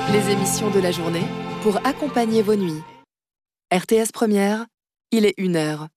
Les émissions de la journée pour accompagner vos nuits. RTS Première, il est 1h.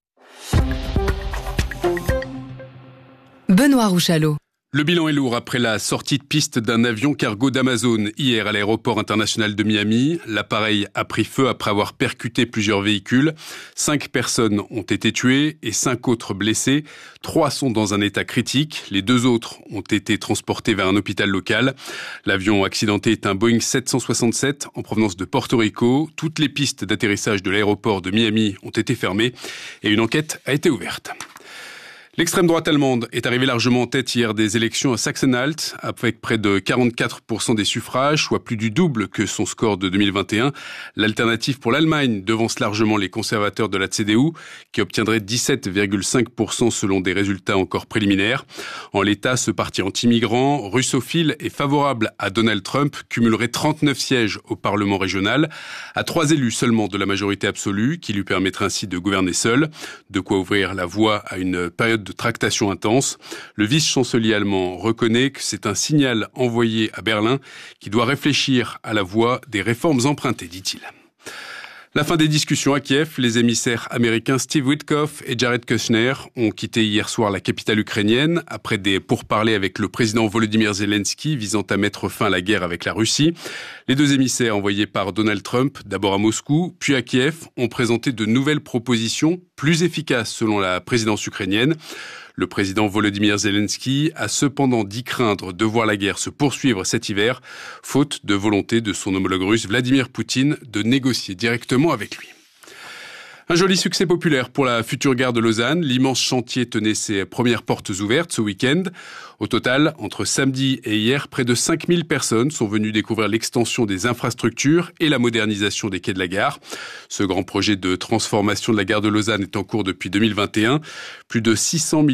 Benoît Rouchalot. Le bilan est lourd après la sortie de piste d'un avion cargo d'Amazon hier à l'aéroport international de Miami. L'appareil a pris feu après avoir percuté plusieurs véhicules. 5 personnes ont été tuées et 5 autres blessées. 3 sont dans un état critique. Les 2 autres ont été transportés vers un hôpital local. L'avion accidenté est un Boeing 767 en provenance de Porto Rico. Toutes les pistes d'atterrissage de l'aéroport de Miami ont été fermées et une enquête a été ouverte. L'extrême droite allemande est arrivée largement en tête hier des élections à Sachsen-Anhalt, avec près de 44% des suffrages, soit plus du double que son score de 2021. L'alternative pour l'Allemagne devance largement les conservateurs de la CDU, qui obtiendraient 17,5% selon des résultats encore préliminaires. En l'état, ce parti anti-migrant, russophile et favorable à Donald Trump cumulerait 39 sièges au Parlement régional, à 3 élus seulement de la majorité absolue, qui lui permettrait ainsi de gouverner seul, de quoi ouvrir la voie à une période de tractation intense. Le vice-chancelier allemand reconnaît que c'est un signal envoyé à Berlin qui doit réfléchir à la voie des réformes empruntées, dit-il. La fin des discussions à Kiev, les émissaires américains Steve Witkoff et Jared Kushner ont quitté hier soir la capitale ukrainienne après des pourparlers avec le président Volodymyr Zelensky visant à mettre fin à la guerre avec la Russie. Les 2 émissaires envoyés par Donald Trump, d'abord à Moscou, puis à Kiev, ont présenté de nouvelles propositions plus efficaces selon la présidence ukrainienne. Le président Volodymyr Zelensky a cependant dit craindre de voir la guerre se poursuivre cet hiver, faute de volonté de son homologue russe Vladimir Poutine de négocier directement avec lui. Un joli succès populaire pour la future gare de Lausanne. L'immense chantier tenait ses premières portes ouvertes ce week-end. Au total, entre samedi et hier, près de 5000 personnes sont venues découvrir l'extension des infrastructures et la modernisation des quais de la gare. Ce grand projet de transformation de la gare de Lausanne est en cours depuis 2021. Plus de 600 millions